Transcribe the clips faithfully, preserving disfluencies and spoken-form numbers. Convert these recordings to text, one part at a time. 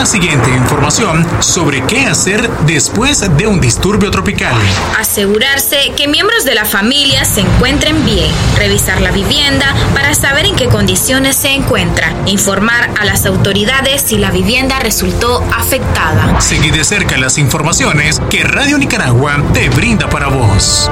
siguiente información sobre qué hacer después de un disturbio tropical. Asegurarse que miembros de la familia se encuentren bien. Revisar la vivienda para saber en qué condiciones se encuentra. Informar a las autoridades si la vivienda resultó afectada. Seguí de cerca las informaciones que Radio Nicaragua te brinda para vos.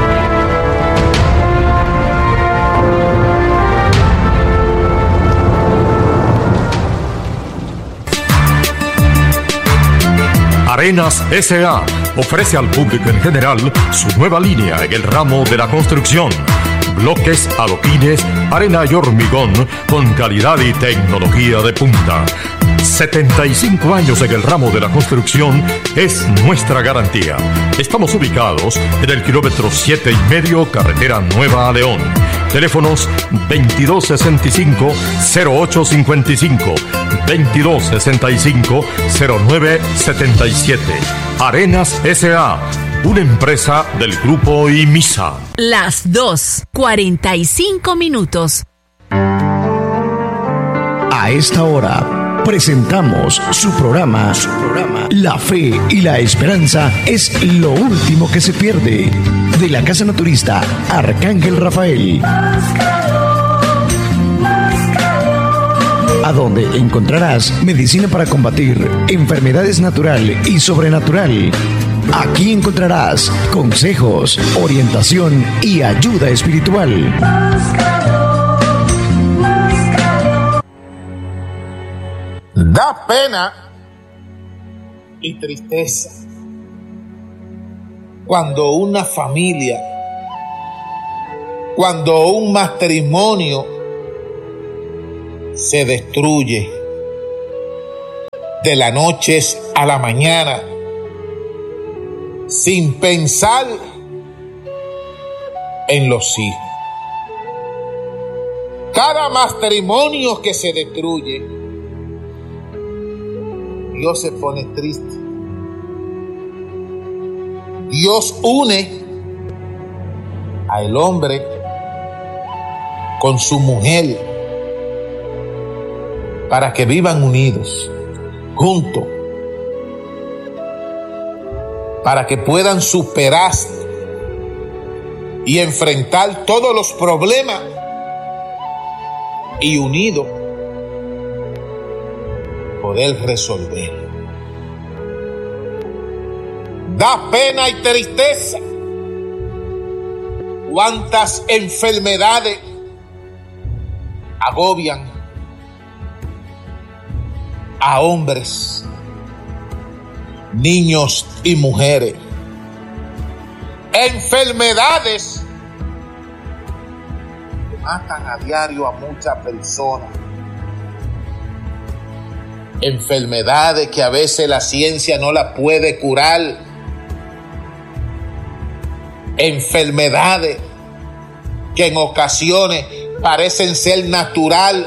Arenas S A ofrece al público en general su nueva línea en el ramo de la construcción. Bloques, adoquines, arena y hormigón con calidad y tecnología de punta. setenta y cinco años en el ramo de la construcción es nuestra garantía. Estamos ubicados en el kilómetro siete y medio, carretera Nueva a León. Teléfonos veintidós sesenta y cinco, cero ocho cincuenta y cinco, veintidós sesenta y cinco, cero nueve setenta y siete. Arenas S A, una empresa del grupo IMISA. Las dos, cuarenta y cinco minutos. A esta hora presentamos su programa, su programa La Fe y la Esperanza es lo último que se pierde. De la Casa Naturista Arcángel Rafael. A donde encontrarás medicina para combatir enfermedades natural y sobrenatural. Aquí encontrarás consejos, orientación y ayuda espiritual. Da pena y tristeza cuando una familia, cuando un matrimonio se destruye de la noche a la mañana sin pensar en los hijos. Cada matrimonio que se destruye, Dios se pone triste. Dios une al hombre con su mujer para que vivan unidos, juntos, para que puedan superar y enfrentar todos los problemas y unidos poder resolver. Da pena y tristeza cuántas enfermedades agobian a hombres, niños y mujeres. Enfermedades que matan a diario a muchas personas. Enfermedades que a veces la ciencia no la puede curar. Enfermedades que en ocasiones parecen ser natural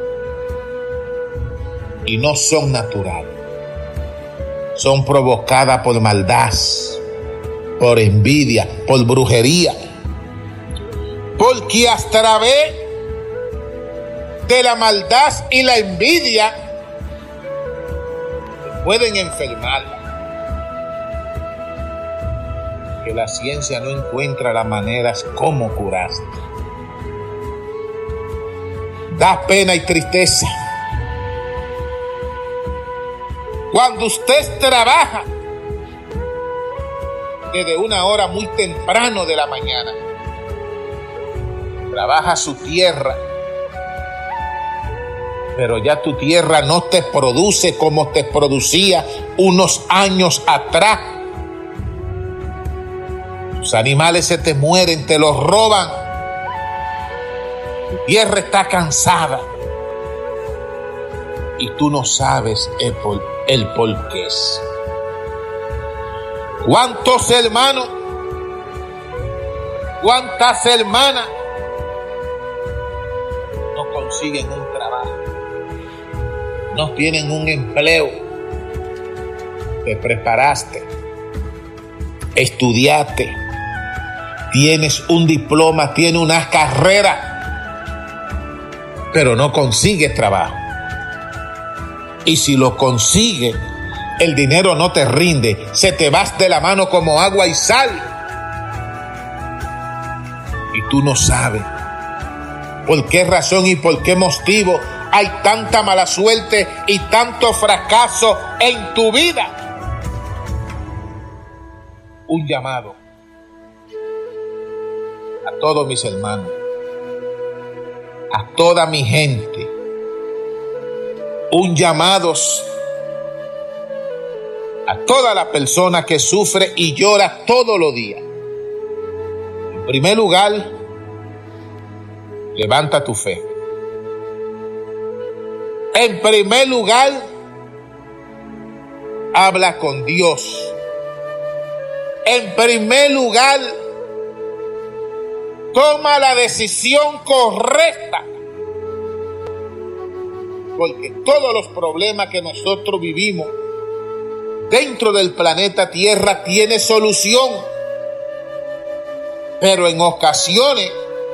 y no son naturales. Son provocadas por maldad, por envidia, por brujería. Porque a través de la maldad y la envidia pueden enfermar. Que la ciencia no encuentra las maneras como curarse. Da pena y tristeza cuando usted trabaja desde una hora muy temprano de la mañana, trabaja su tierra, pero ya tu tierra no te produce como te producía unos años atrás. Tus animales se te mueren, te los roban. Tu tierra está cansada y tú no sabes el por, el por qué. ¿Cuántos hermanos, cuántas hermanas no consiguen un trabajo? No tienen un empleo. Te preparaste, estudiaste, tienes un diploma, tienes una carrera, pero no consigues trabajo. Y si lo consigue, el dinero no te rinde, se te va de la mano como agua y sal. Y tú no sabes por qué razón y por qué motivo hay tanta mala suerte y tanto fracaso en tu vida. Un llamado a todos mis hermanos, a toda mi gente, un llamado a toda la persona que sufre y llora todos los días. En primer lugar, levanta tu fe. En primer lugar, habla con Dios. En primer lugar, toma la decisión correcta. Porque todos los problemas que nosotros vivimos dentro del planeta Tierra tienen solución. Pero en ocasiones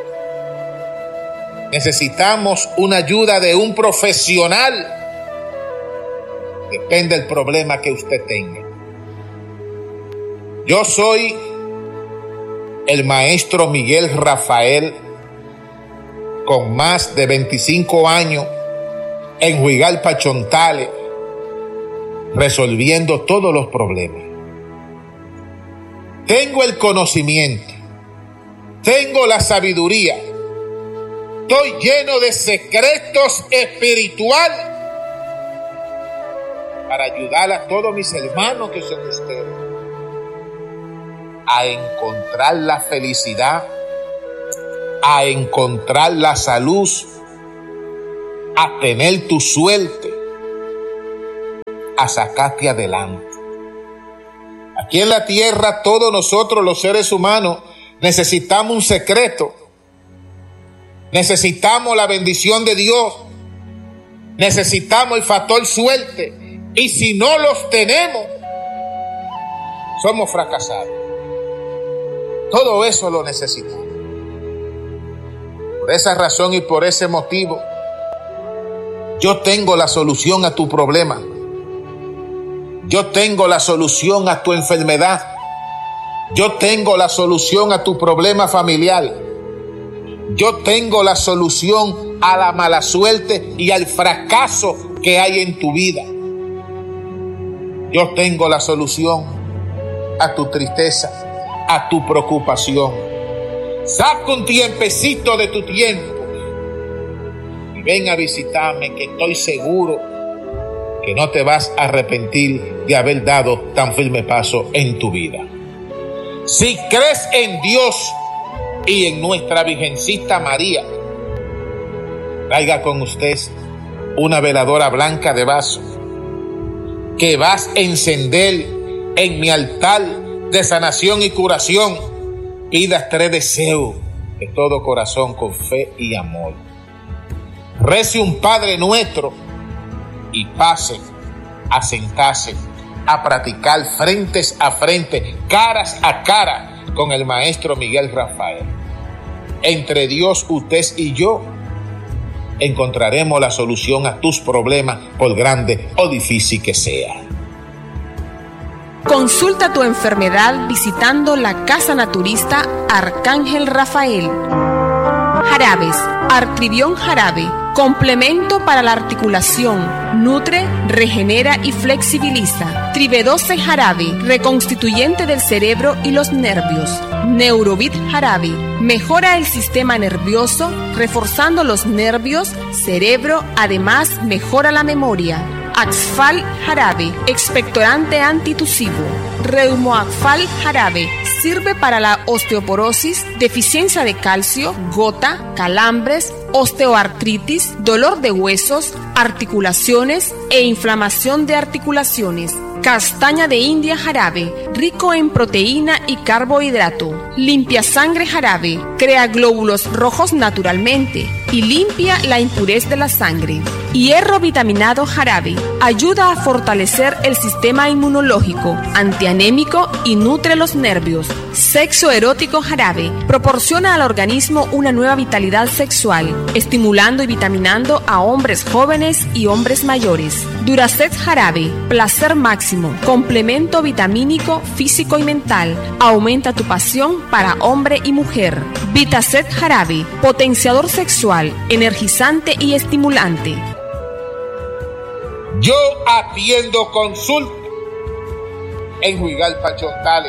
necesitamos una ayuda de un profesional. Depende del problema que usted tenga. Yo soy el maestro Miguel Rafael, con más de veinticinco años en Juigalpa, Chontales, resolviendo todos los problemas. Tengo el conocimiento, tengo la sabiduría, estoy lleno de secretos espirituales para ayudar a todos mis hermanos que son ustedes a encontrar la felicidad, a encontrar la salud, a tener tu suerte, a sacarte adelante. Aquí en la tierra todos nosotros los seres humanos necesitamos un secreto, necesitamos la bendición de Dios, necesitamos el factor suerte, y si no los tenemos, somos fracasados. Todo eso lo necesitamos. Por esa razón y por ese motivo, yo tengo la solución a tu problema. Yo tengo la solución a tu enfermedad. Yo tengo la solución a tu problema familiar. Yo tengo la solución a la mala suerte y al fracaso que hay en tu vida. Yo tengo la solución a tu tristeza, a tu preocupación. Saca un tiempecito de tu tiempo y ven a visitarme, que estoy seguro que no te vas a arrepentir de haber dado tan firme paso en tu vida. Si crees en Dios y en nuestra Virgencita María, traiga con usted una veladora blanca de vaso que vas a encender en mi altar de sanación y curación. Pida tres deseos de todo corazón con fe y amor. Rece un Padre Nuestro y pase a sentarse a practicar frentes a frente, caras a cara con el maestro Miguel Rafael. Entre Dios, usted y yo encontraremos la solución a tus problemas, por grande o difícil que sea. Consulta tu enfermedad visitando la Casa Naturista Arcángel Rafael. Jarabes. Artribión jarabe. Complemento para la articulación. Nutre, regenera y flexibiliza. Tribedoce jarabe. Reconstituyente del cerebro y los nervios. Neurovit jarabe. Mejora el sistema nervioso, reforzando los nervios, cerebro. Además, mejora la memoria. Axfal jarabe, expectorante antitusivo. Reumoaxfal jarabe, sirve para la osteoporosis, deficiencia de calcio, gota, calambres, osteoartritis, dolor de huesos, articulaciones e inflamación de articulaciones. Castaña de India jarabe, rico en proteína y carbohidrato. Limpia sangre jarabe, crea glóbulos rojos naturalmente. y limpia la impurez de la sangre. Hierro vitaminado jarabe ayuda a fortalecer el sistema inmunológico, antianémico y nutre los nervios. Sexo erótico jarabe proporciona al organismo una nueva vitalidad sexual, estimulando y vitaminando a hombres jóvenes y hombres mayores. Duracet jarabe, placer máximo, complemento vitamínico, físico y mental. Aumenta tu pasión para hombre y mujer. Vitacet jarabe, potenciador sexual, energizante y estimulante. Yo atiendo consulta en Juigalpa, Chontales,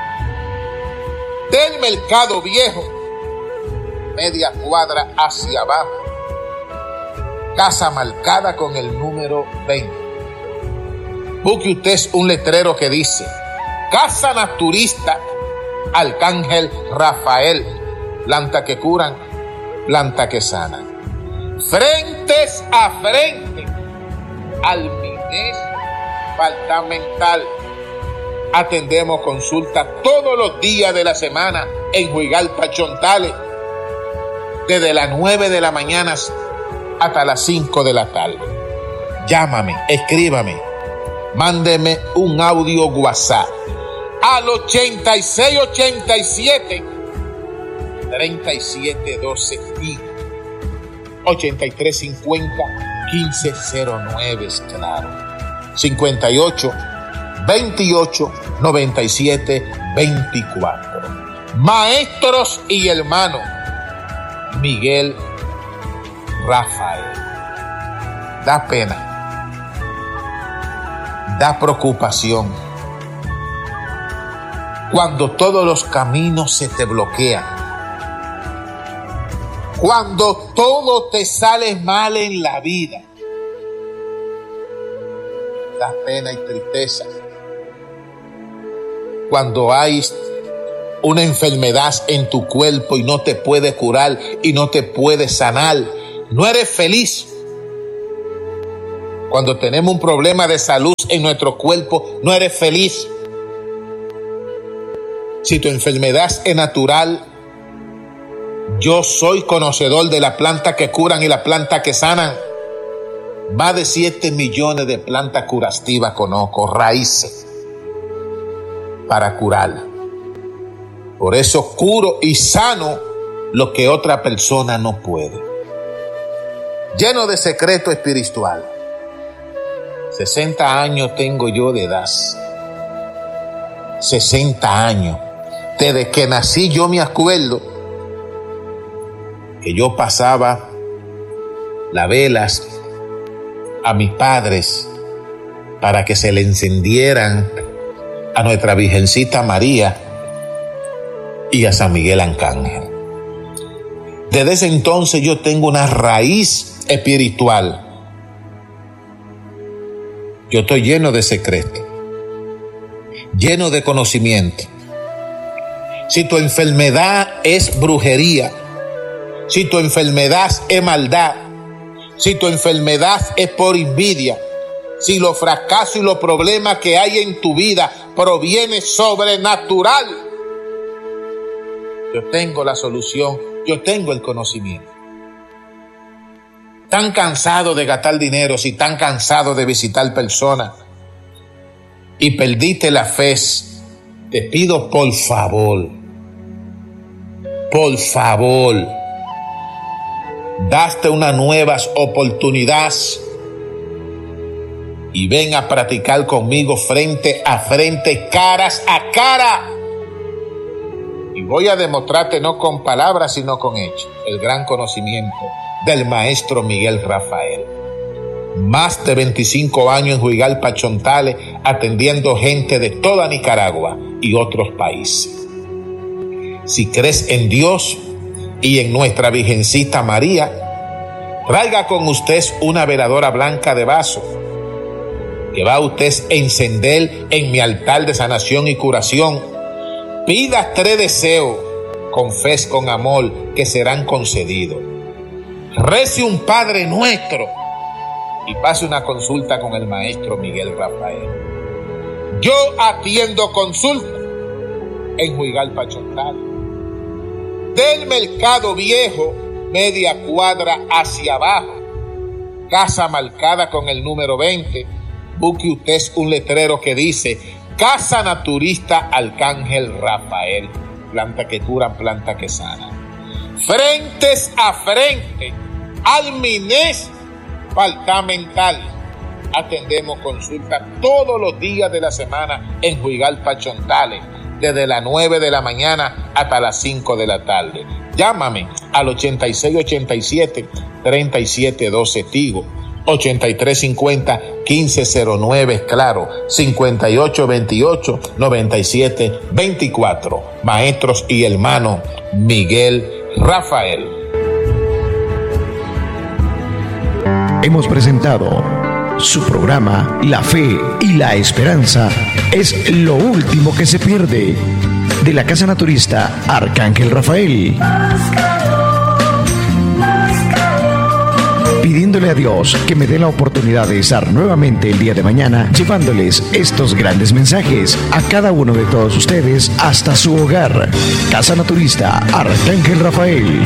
del Mercado Viejo, media cuadra hacia abajo, casa marcada con el número veinte. Busque usted un letrero que dice Casa Naturista Arcángel Rafael, planta que curan, planta que sana. Frentes a frente al Minex Departamental. Atendemos consultas todos los días de la semana en Juigalpa, Chontales, desde las nueve de la mañana hasta las cinco de la tarde. Llámame, escríbame, mándeme un audio WhatsApp al ochenta y seis ochenta y siete treinta y siete doce y ochenta y tres cincuenta quince cero nueve, claro, cincuenta y ocho veintiocho noventa y siete veinticuatro. Maestros y hermanos Miguel Rafael. Da pena, da preocupación cuando todos los caminos se te bloquean, cuando todo te sale mal en la vida. Da pena y tristeza cuando hay una enfermedad en tu cuerpo y no te puede curar y no te puede sanar. No eres feliz. Cuando tenemos un problema de salud en nuestro cuerpo, no eres feliz. Si tu enfermedad es natural, yo soy conocedor de las plantas que curan y las plantas que sanan. Más de siete millones de plantas curativas conozco, raíces, para curar. Por eso curo y sano lo que otra persona no puede. Lleno de secreto espiritual. sesenta años tengo yo de edad. sesenta años. Desde que nací yo me acuerdo que yo pasaba las velas a mis padres para que se le encendieran a nuestra Virgencita María y a San Miguel Arcángel. Desde ese entonces yo tengo una raíz espiritual. Yo estoy lleno de secretos, lleno de conocimiento. Si tu enfermedad es brujería, si tu enfermedad es maldad, si tu enfermedad es por envidia, si los fracasos y los problemas que hay en tu vida provienen sobrenatural, yo tengo la solución, yo tengo el conocimiento. Tan cansado de gastar dinero, si tan cansado de visitar personas y perdiste la fe, te pido por favor, por favor, daste una nueva oportunidad y ven a practicar conmigo frente a frente, caras a cara. Y voy a demostrarte no con palabras, sino con hechos, el gran conocimiento del maestro Miguel Rafael. Más de veinticinco años en Juigalpa, Chontales, atendiendo gente de toda Nicaragua y otros países. Si crees en Dios y en nuestra Virgencita María, traiga con usted una veladora blanca de vaso que va a usted a encender en mi altar de sanación y curación. Pida tres deseos con fe, con amor, que serán concedidos. Rece un Padre Nuestro y pase una consulta con el maestro Miguel Rafael. Yo atiendo consulta en Juigalpa, Chontales, del Mercado Viejo, media cuadra hacia abajo, casa marcada con el número veinte, busque usted un letrero que dice Casa Naturista Arcángel Rafael, planta que cura, planta que sana. Frentes a frente al Minés Departamental. Atendemos consultas todos los días de la semana en Juigalpa, Chontales, desde las nueve de la mañana hasta las cinco de la tarde. Llámame al ochenta y seis ochenta y siete treinta y siete doce Tigo, ochenta y tres cincuenta quince cero nueve Claro, cincuenta y ocho veintiocho noventa y siete veinticuatro. Maestros y hermanos Miguel Rafael. Hemos presentado su programa La Fe y la Esperanza es lo último que se pierde, de la Casa Naturista Arcángel Rafael. Pidiéndole a Dios que me dé la oportunidad de estar nuevamente el día de mañana llevándoles estos grandes mensajes a cada uno de todos ustedes hasta su hogar. Casa Naturista Arcángel Rafael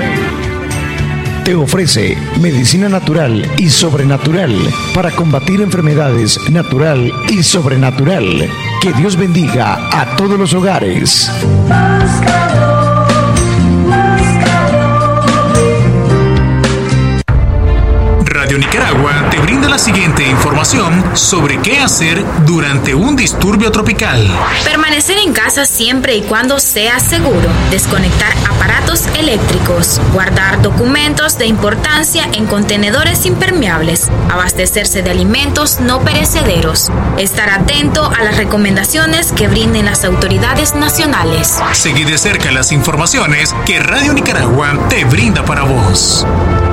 te ofrece medicina natural y sobrenatural para combatir enfermedades natural y sobrenatural. Que Dios bendiga a todos los hogares. Radio Nicaragua te brinda la siguiente información sobre qué hacer durante un disturbio tropical. Permanecer en casa siempre y cuando sea seguro. Desconectar aparatos eléctricos. Guardar documentos de importancia en contenedores impermeables. Abastecerse de alimentos no perecederos. Estar atento a las recomendaciones que brinden las autoridades nacionales. Seguí de cerca las informaciones que Radio Nicaragua te brinda para vos.